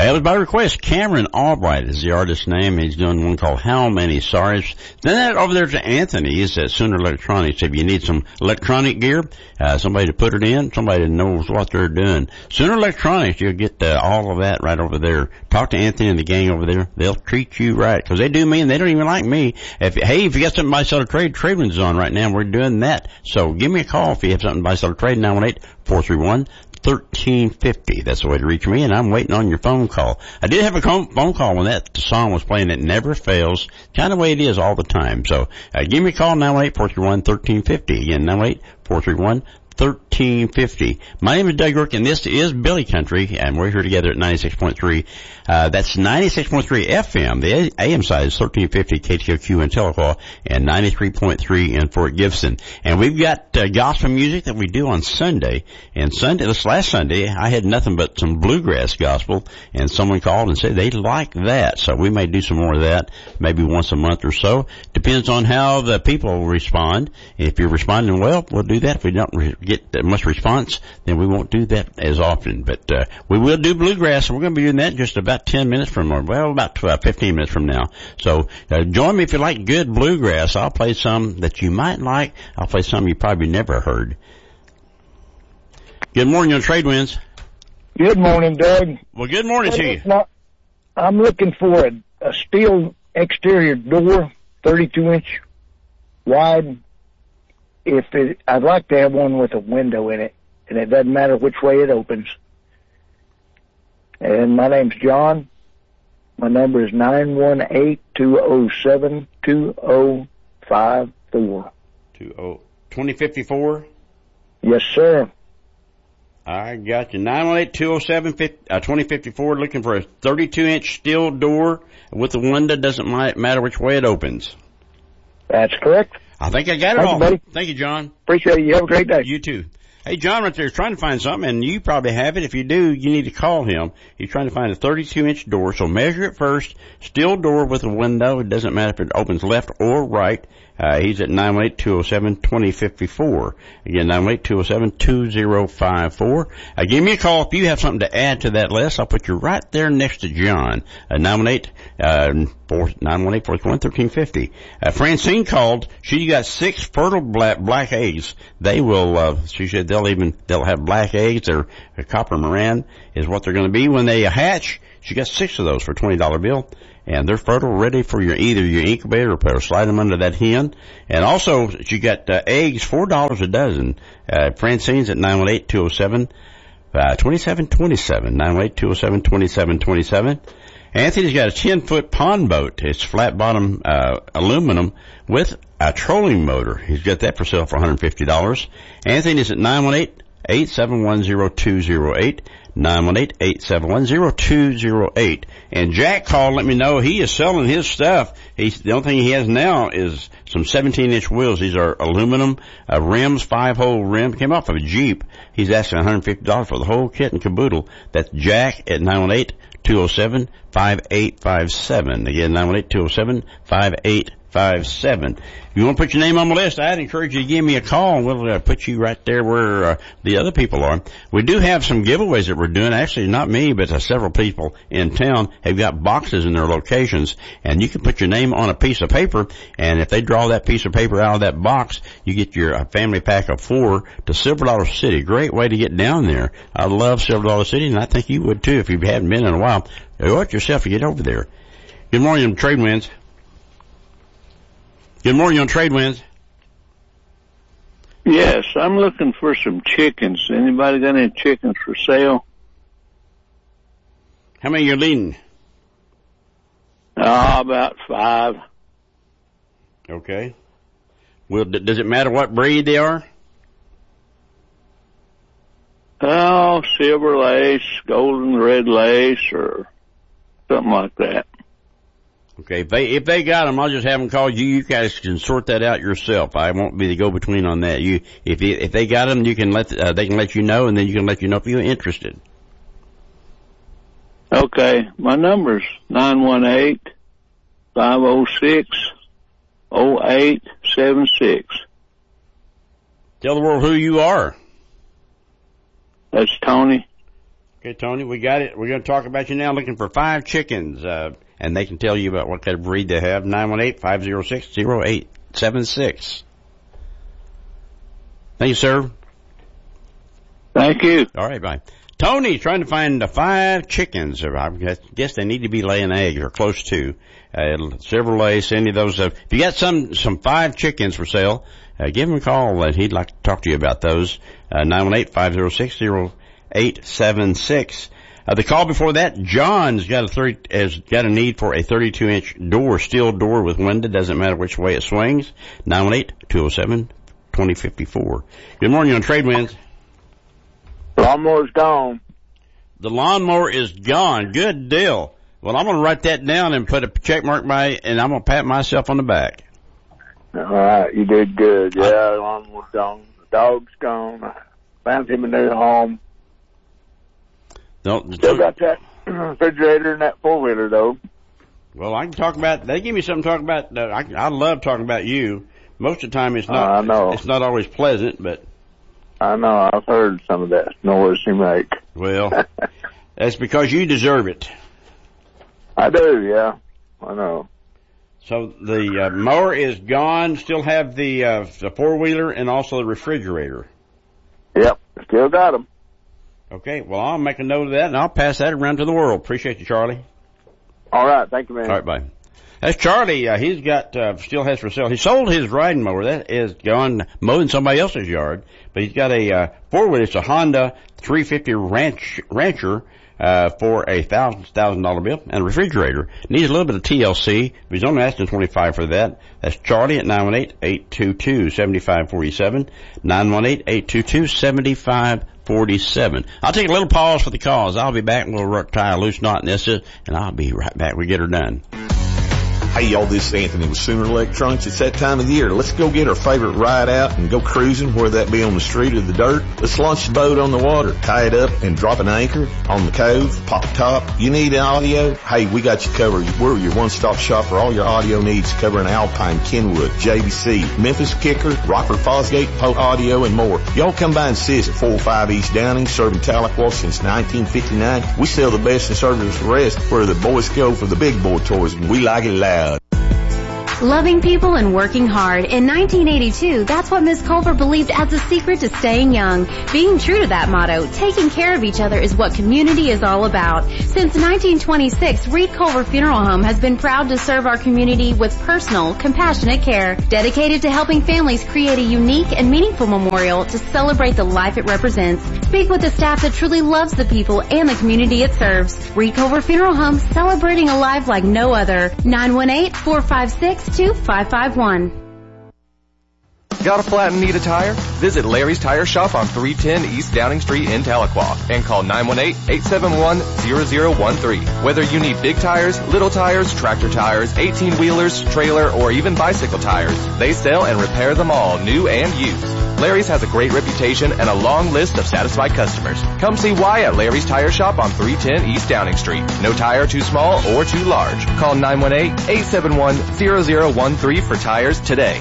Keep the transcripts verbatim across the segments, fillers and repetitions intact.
it was by request. Cameron Albright is the artist's name. He's doing one called How Many Sorries. Then that over there to Anthony is at Sooner Electronics. If you need some electronic gear, uh, somebody to put it in, somebody that knows what they're doing. Sooner Electronics, you'll get uh, all of that right over there. Talk to Anthony and the gang over there. They'll treat you right, because they do me and they don't even like me. If, hey, if you got something to buy, sell, or trade, TradeWinds on right now. We're doing that. So give me a call if you have something to buy, sell, or trade. nine one eight, four three one, thirteen fifty. That's the way to reach me, and I'm waiting on your phone call. I did have a phone call when that song was playing. It never fails. Kind of the way it is all the time. So uh, give me a call, nine one eight, four three one, thirteen fifty. Again, nine one eight, four three one, thirteen fifty. My name is Doug Rourke, and this is Billy Country, and we're here together at ninety-six point three. Uh, that's ninety-six point three F M. The A M side is thirteen fifty K T O Q in Tahlequah, and ninety-three point three in Fort Gibson. And we've got uh, gospel music that we do on Sunday. And Sunday, this last Sunday, I had nothing but some bluegrass gospel, and someone called and said they like that. So we may do some more of that, maybe once a month or so. Depends on how the people respond. If you're responding well, we'll do that. If we don't re- get that much response, then we won't do that as often. But uh, we will do bluegrass, and we're going to be doing that in just about ten minutes from, or well, about twelve, fifteen minutes from now. So uh, join me if you like good bluegrass. I'll play some that you might like. I'll play some you probably never heard. Good morning on TradeWinds. Good morning, Doug. Well, good morning to you. I'm looking for a, a steel exterior door, thirty-two inch wide. If it, I'd like to have one with a window in it, and it doesn't matter which way it opens. And my name's John. My number is nine one eight, two oh seven, two oh five four. Two oh twenty fifty-four? Yes, sir. I got you. nine one eight, two oh seven, twenty fifty-four, looking for a thirty-two inch steel door with a window. Doesn't matter which way it opens. That's correct. I think I got it Thank all. You, buddy. Thank you, John. Appreciate it. You have a great day. You too. Hey, John right there is trying to find something, and you probably have it. If you do, you need to call him. He's trying to find a thirty-two inch door, so measure it first. Steel door with a window. It doesn't matter if it opens left or right. Uh, he's at nine one eight, two oh seven, twenty fifty-four. Again, nine one eight, two oh seven, two oh five four. Uh, give me a call if you have something to add to that list. I'll put you right there next to John. Uh, nine one eight, four one one, thirteen fifty. Uh, Francine called. She got six fertile black, black eggs. They will, uh, she said they'll even, they'll have black eggs. They're, a copper Moran is what they're going to be when they hatch. She got six of those for a twenty dollar bill. And they're fertile, ready for your either your incubator or slide them under that hen. And also, you got uh, eggs, four dollars a dozen. Uh, Francine's at nine one eight, two oh seven, twenty-seven twenty-seven. nine one eight, two oh seven, twenty-seven twenty-seven. Anthony's got a ten foot pond boat. It's flat bottom uh, aluminum with a trolling motor. He's got that for sale for one hundred fifty dollars. Anthony's at nine one eight, eight seven one, oh two oh eight. nine one eight, eight seven one, oh two oh eight. And Jack called, let me know he is selling his stuff. He's, the only thing he has now is some seventeen inch wheels. These are aluminum uh, rims, five hole rim. Came off of a Jeep. He's asking one hundred fifty dollars for the whole kit and caboodle. That's Jack at nine one eight, two oh seven, five eight five seven. Again, nine one eight, two oh seven, five eight five seven. If you want to put your name on the list, I'd encourage you to give me a call, and we'll uh, put you right there where uh, the other people are. We do have some giveaways that we're doing. Actually, not me, but uh, several people in town have got boxes in their locations, and you can put your name on a piece of paper, and if they draw that piece of paper out of that box, you get your uh, family pack of four to Silver Dollar City. Great way to get down there. I love Silver Dollar City, and I think you would too if you haven't been in a while. Owe it yourself to get over there. Good morning on TradeWinds. Good morning on TradeWinds. Yes, I'm looking for some chickens. Anybody got any chickens for sale? How many you're leading? Oh, about five. Okay. Well, d- does it matter what breed they are? Oh, silver lace, golden red lace, or something like that. Okay, if they if they got them, I'll just have them call you. You guys can sort that out yourself. I won't be the go-between on that. You, if you, if they got them, you can let uh, they can let you know, and then you can let you know if you're interested. Okay, my number's nine one eight, five oh six, oh eight seven six. Tell the world who you are. That's Tony. Okay, Tony, we got it. We're going to talk about you now. Looking for five chickens, uh, and they can tell you about what kind of breed they have. nine one eight, five oh six, oh eight seven six. Thank you, sir. Thank you. All right, bye. Tony's trying to find uh, five chickens. I guess they need to be laying eggs or close to. Uh, Chevrolet, send you those. Uh, if you got some some five chickens for sale, uh, give him a call. Uh, he'd like to talk to you about those. Uh, nine one eight, five oh six, oh eight seven six. Uh, the call before that, John's got a thirty, has got a need for a thirty-two inch door, steel door with window. Doesn't matter which way it swings. nine one eight, two oh seven, two oh five four. Good morning on Trade Winds. Lawnmower's gone. The lawnmower is gone. Good deal. Well, I'm going to write that down and put a check mark by it, and I'm going to pat myself on the back. All right, you did good. Yeah, the lawnmower's gone. The dog's gone. Found him a new home. Don't, Still got that refrigerator and that four-wheeler, though. Well, I can talk about, they give me something to talk about. Uh, I, I love talking about you. Most of the time it's not, uh, I know. it's not always pleasant, but. I know, I've heard some of that noise you make. Well, that's because you deserve it. I do, yeah. I know. So the uh, mower is gone. Still have the uh, the four-wheeler and also the refrigerator. Yep, still got them. Okay, well, I'll make a note of that, and I'll pass that around to the world. Appreciate you, Charlie. All right, thank you, man. All right, bye. That's Charlie. Uh, he's got, uh, still has for sale. He sold his riding mower. That is gone mowing somebody else's yard. But he's got a, uh, four-wheeler. It's a Honda three fifty Ranch, Rancher, uh, for a thousand, thousand dollar bill and a refrigerator. Needs a little bit of T L C. But he's only asking twenty-five for that. That's Charlie at nine one eight, eight two two, seven five four seven. nine one eight, eight two two, seven five four seven. I'll take a little pause for the calls. I'll be back. We'll tie a loose knot in this, and I'll be right back. We get her done. Hey y'all, this is Anthony with Sooner Electronics. It's that time of the year. Let's go get our favorite ride out and go cruising, whether that be on the street or the dirt. Let's launch the boat on the water, tie it up, and drop an anchor on the cove, pop top. You need audio? Hey, we got you covered. We're your one-stop shop for all your audio needs, covering Alpine, Kenwood, J V C, Memphis Kicker, Rockford Fosgate, Polk Audio, and more. Y'all come by and see us at four oh five East Downing, serving Tahlequah since nineteen fifty-nine. We sell the best and service the rest, where the boys go for the big boy toys, and we like it loud. Loving people and working hard. In nineteen eighty-two, that's what Miss Culver believed as the secret to staying young. Being true to that motto, taking care of each other is what community is all about. Since nineteen twenty-six, Reed Culver Funeral Home has been proud to serve our community with personal, compassionate care, dedicated to helping families create a unique and meaningful memorial to celebrate the life it represents. Speak with the staff that truly loves the people and the community it serves. Reed Culver Funeral Home, celebrating a life like no other. nine one eight, four five six, two five five one. Got a flat and need a tire? Visit Larry's Tire Shop on three ten East Downing Street in Tahlequah and call nine one eight, eight seven one, zero zero one three. Whether you need big tires, little tires, tractor tires, eighteen-wheelers, trailer, or even bicycle tires, they sell and repair them all, new and used. Larry's has a great reputation and a long list of satisfied customers. Come see why at Larry's Tire Shop on three ten East Downing Street. No tire too small or too large. Call nine one eight, eight seven one, zero zero one three for tires today.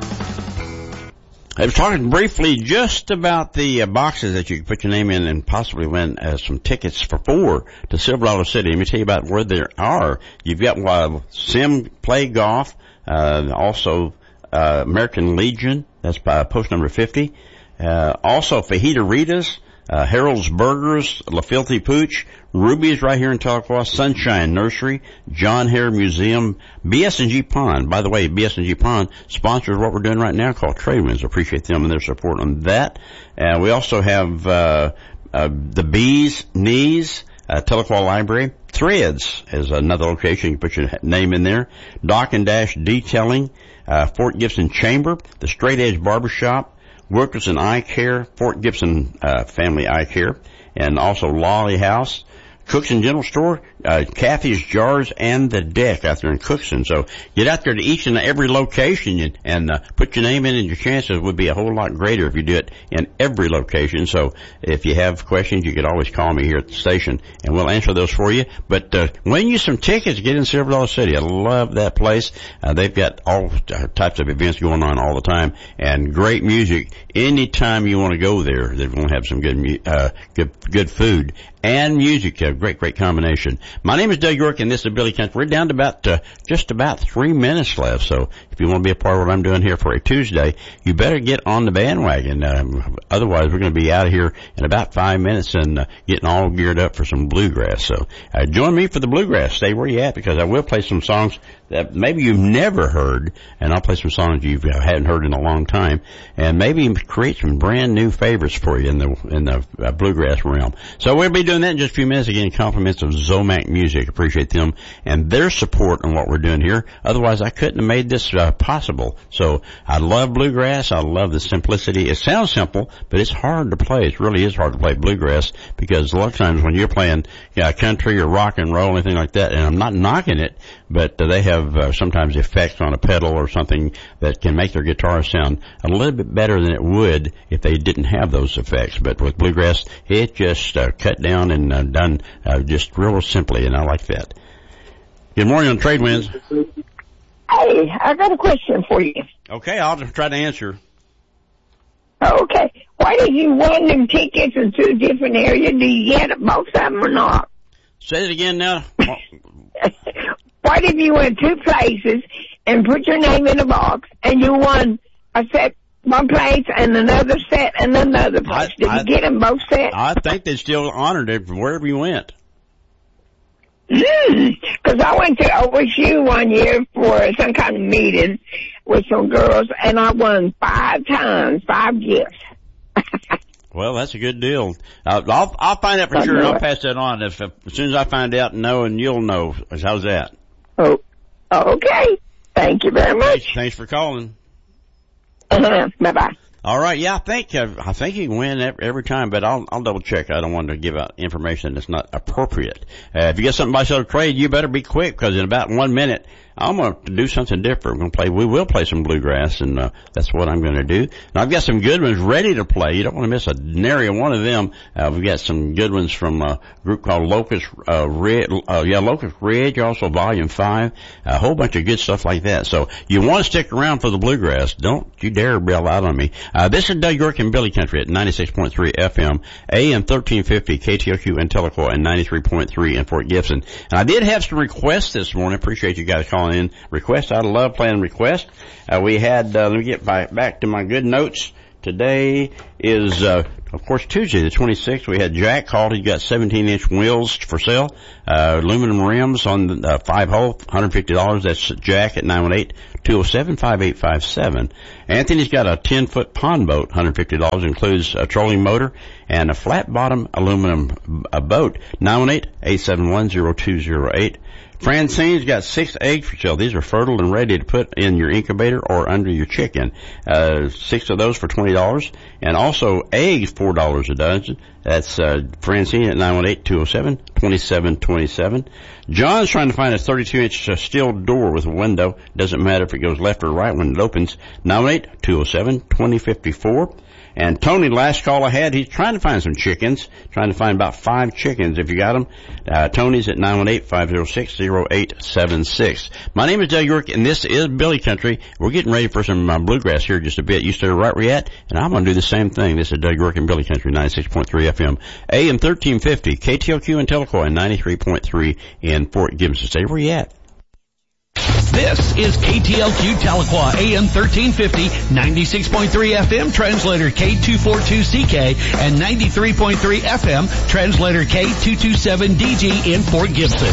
I was talking briefly just about the uh, boxes that you can put your name in and possibly win uh, some tickets for four to Silver Dollar City. Let me tell you about where they are. You've got uh, Sim Play Golf, uh, also uh, American Legion. That's by post number fifty. Uh, also Fajita Rita's, uh, Harold's Burgers, La Filthy Pooch, Ruby's right here in Tahlequah, Sunshine Nursery, John Hare Museum, B S and G Pond. By the way, B S and G Pond sponsors what we're doing right now called Trade Winds. Appreciate them and their support on that. And uh, we also have, uh, uh, the Bees, Knees, uh, Tahlequah Library. Threads is another location. You put your name in there. Dock and Dash Detailing, uh, Fort Gibson Chamber, the Straight Edge Barbershop, Wilkerson Eye Care, Fort Gibson, uh, Family Eye Care, and also Lawley House. Cookson General Store, uh, Kathy's Jars, and the Deck out there in Cookson. So get out there to each and every location and, and uh, put your name in, and your chances would be a whole lot greater if you do it in every location. So if you have questions, you could always call me here at the station, and we'll answer those for you. But uh, win you some tickets. Get in Silver Dollar City. I love that place. Uh, they've got all types of events going on all the time, and great music. Anytime you want to go there, they're going to have some good, uh, good, good food and music. A great, great combination. My name is Doug York, and this is Billy Country. We're down to about, uh, just about three minutes left. So if you want to be a part of what I'm doing here for a Tuesday, you better get on the bandwagon. Um, otherwise, we're going to be out of here in about five minutes and uh, getting all geared up for some bluegrass. So uh, join me for the bluegrass. Stay where you at, because I will play some songs that maybe you've never heard, and I'll play some songs you hadn't heard in a long time, and maybe create some brand new favorites for you in the in the uh, bluegrass realm. So we'll be doing that in just a few minutes. Again, compliments of Zomac Music. Appreciate them and their support on what we're doing here. Otherwise, I couldn't have made this uh, possible. So I love bluegrass. I love the simplicity. It sounds simple, but it's hard to play. It really is hard to play bluegrass, because a lot of times when you're playing yeah, country or rock and roll, anything like that, and I'm not knocking it, but uh, they have uh, sometimes effects on a pedal or something that can make their guitar sound a little bit better than it would if they didn't have those effects. But with bluegrass, it just uh, cut down and uh, done uh, just real simply, and I like that. Good morning on Trade Winds. Hey, I got a question for you. Okay, I'll just try to answer. Okay. Why did you win them tickets in two different areas? Do you get both of them or not? Say it again now. Why did you win two places and put your name in a box, and you won a set one place and another set and another place? I, did I, you get them both sets? I think they still honored it wherever you went. Because I went to O S U one year for some kind of meeting with some girls, and I won five times, five gifts. Well, that's a good deal. Uh, I'll I'll find out for sure, and I'll pass that on. If, if as soon as I find out and know, and you'll know. How's that? Oh, okay. Thank you very much. Thanks, thanks for calling. Uh-huh. Bye bye. All right, yeah, I think uh, I think you can win every, every time, but I'll I'll double check. I don't want to give out information that's not appropriate. Uh, if you get something by sale to trade, you better be quick, because in about one minute I'm going to do something different. We're going to play. We will play some bluegrass, and uh, that's what I'm going to do. And I've got some good ones ready to play. You don't want to miss a nary one of them. Uh, we've got some good ones from a group called Locust uh, Ridge. Uh, yeah, Locust Ridge, also Volume Five. A whole bunch of good stuff like that. So you want to stick around for the bluegrass. Don't you dare bail out on me. Uh, this is Doug York and Billy Country at ninety-six point three F M, A M thirteen fifty, K T L Q in Tahlequah, and ninety-three point three in Fort Gibson. And I did have some requests this morning. Appreciate you guys calling in requests. I love playing requests. Uh, we had, uh, let me get by, back to my good notes. Today is, uh, of course, Tuesday the twenty-sixth. We had Jack called. He got seventeen inch wheels for sale. Uh, aluminum rims on the uh, five hole, one hundred fifty dollars. That's Jack at nine one eight, two oh seven, five eight five seven. Anthony's got a ten foot pond boat, one hundred fifty dollars. Includes a trolling motor and a flat bottom aluminum uh, boat, nine one eight, eight seven one, oh two oh eight. Francine's got six eggs for sale. These are fertile and ready to put in your incubator or under your chicken. Uh, six of those for twenty dollars. And also eggs, four dollars a dozen. That's, uh, Francine at nine one eight, two oh seven, two seven two seven. John's trying to find a thirty-two inch uh, steel door with a window. Doesn't matter if it goes left or right when it opens. nine one eight, two oh seven, two oh five four. And Tony, last call I had, he's trying to find some chickens, trying to find about five chickens if you got them. Uh, Tony's at nine one eight, five oh six, oh eight seven six. My name is Doug York, and this is Billy Country. We're getting ready for some uh, bluegrass here in just a bit. You stay right where you're at, and I'm going to do the same thing. This is Doug York and Billy Country, ninety-six point three F M, A M thirteen fifty, K T L Q in Tahlequah, and ninety-three point three in Fort Gibson. Stay where you at. This is K T L Q Tahlequah, A M thirteen fifty, ninety-six point three F M, translator K two forty-two C K, and ninety-three point three F M, translator K two twenty-seven D G in Fort Gibson.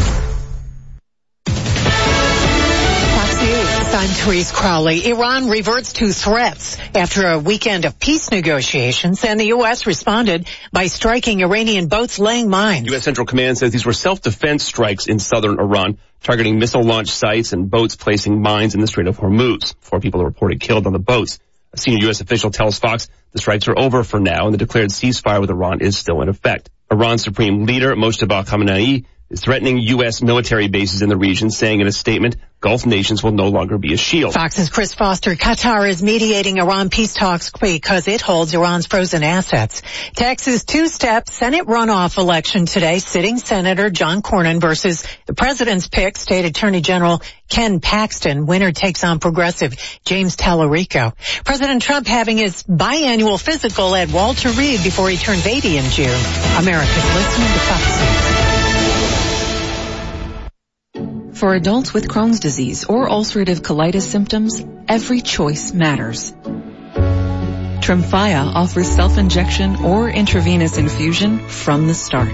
I'm Therese Crowley. Iran reverts to threats after a weekend of peace negotiations, and the U S responded by striking Iranian boats laying mines. U S Central Command says these were self-defense strikes in southern Iran, targeting missile launch sites and boats placing mines in the Strait of Hormuz. Four people are reported killed on the boats. A senior U S official tells Fox the strikes are over for now, and the declared ceasefire with Iran is still in effect. Iran's supreme leader, Mojtaba Khamenei, is threatening U S military bases in the region, saying in a statement, Gulf nations will no longer be a shield. Fox's Chris Foster. Qatar is mediating Iran peace talks because it holds Iran's frozen assets. Texas two-step Senate runoff election today. Sitting Senator John Cornyn versus the president's pick, State Attorney General Ken Paxton. Winner takes on progressive James Tallarico. President Trump having his biannual physical at Walter Reed before he turned eighty in June. America's listening to Fox News. For adults with Crohn's disease or ulcerative colitis symptoms, every choice matters. Tremfya offers self-injection or intravenous infusion from the start.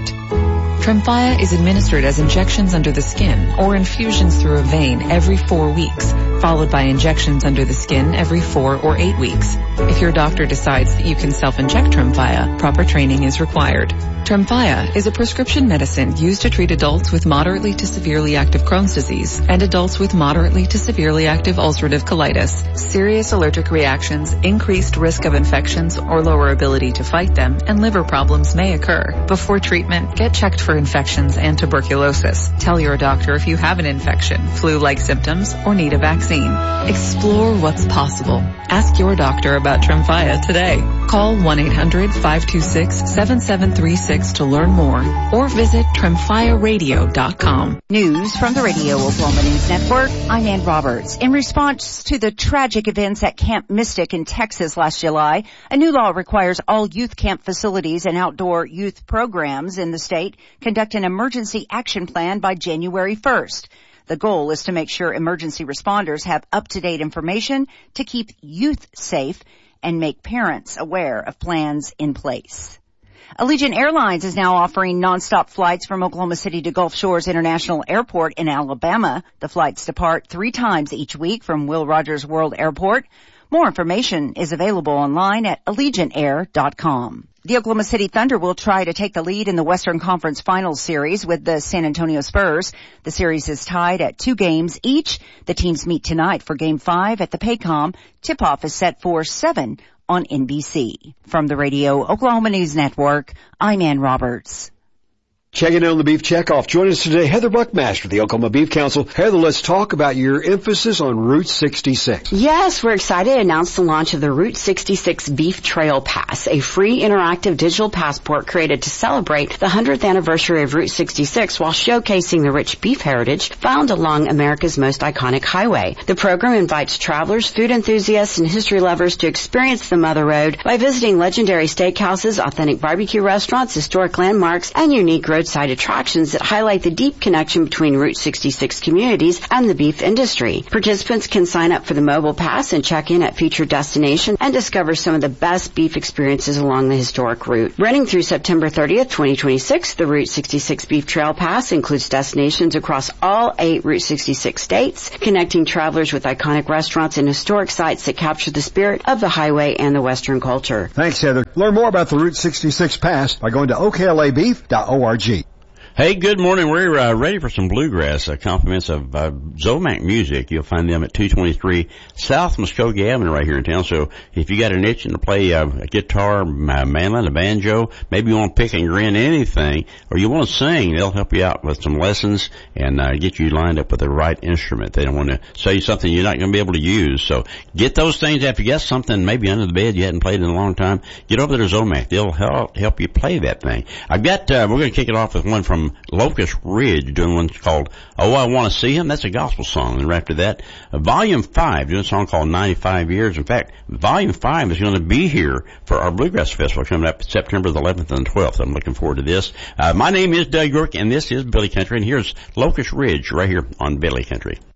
Tremfya is administered as injections under the skin or infusions through a vein every four weeks, followed by injections under the skin every four or eight weeks. If your doctor decides that you can self-inject Tremfya, proper training is required. Tremfya is a prescription medicine used to treat adults with moderately to severely active Crohn's disease and adults with moderately to severely active ulcerative colitis. Serious allergic reactions, increased risk of infections or lower ability to fight them, and liver problems may occur. Before treatment, get checked for infections and tuberculosis. Tell your doctor if you have an infection, flu-like symptoms, or need a vaccine. Explore what's possible. Ask your doctor about Tremfya today. Call one eight hundred five two six seven seven three six to learn more or visit tremfya radio dot com. News from the Radio Oklahoma News Network. I'm Ann Roberts. In response to the tragic events at Camp Mystic in Texas last July, a new law requires all youth camp facilities and outdoor youth programs in the state conduct an emergency action plan by January first. The goal is to make sure emergency responders have up-to-date information to keep youth safe and make parents aware of plans in place. Allegiant Airlines is now offering nonstop flights from Oklahoma City to Gulf Shores International Airport in Alabama. The flights depart three times each week from Will Rogers World Airport. More information is available online at allegiant air dot com. The Oklahoma City Thunder will try to take the lead in the Western Conference Finals series with the San Antonio Spurs. The series is tied at two games each. The teams meet tonight for Game five at the Paycom. Tip-off is set for seven on N B C. From the Radio Oklahoma News Network, I'm Ann Roberts. Checking in on the Beef Checkoff. Join us today, Heather Buckmaster, the Oklahoma Beef Council. Heather, let's talk about your emphasis on Route sixty-six. Yes, we're excited to announce the launch of the Route sixty-six Beef Trail Pass, a free interactive digital passport created to celebrate the one hundredth anniversary of Route sixty-six while showcasing the rich beef heritage found along America's most iconic highway. The program invites travelers, food enthusiasts, and history lovers to experience the Mother Road by visiting legendary steakhouses, authentic barbecue restaurants, historic landmarks, and unique road roadside attractions that highlight the deep connection between Route sixty-six communities and the beef industry. Participants can sign up for the mobile pass and check in at featured destinations and discover some of the best beef experiences along the historic route. Running through September thirtieth, twenty twenty-six, the Route sixty-six Beef Trail Pass includes destinations across all eight Route sixty-six states, connecting travelers with iconic restaurants and historic sites that capture the spirit of the highway and the Western culture. Thanks, Heather. Learn more about the Route sixty-six Pass by going to O K L A beef dot org. Hey, good morning. We're uh, ready for some bluegrass, uh, compliments of uh, Zomac Music. You'll find them at two twenty-three South Muskogee Avenue right here in town. So if you got an itch to play uh, a guitar, a mandolin, a banjo, maybe you want to pick and grin anything, or you want to sing, they'll help you out with some lessons and uh, get you lined up with the right instrument. They don't want to sell you something you're not going to be able to use. So get those things. If you got something maybe under the bed you hadn't played in a long time, get over there to Zomac. They'll help, help you play that thing. I've got, uh, we're going to kick it off with one from Locust Ridge, doing one called Oh, I Want to See Him. That's a gospel song. And right after that, uh, Volume five, doing a song called ninety-five years. In fact, Volume five is going to be here for our Bluegrass Festival coming up September the eleventh and twelfth. I'm looking forward to this. Uh, my name is Doug York, and this is Billy Country, and here's Locust Ridge right here on Billy Country.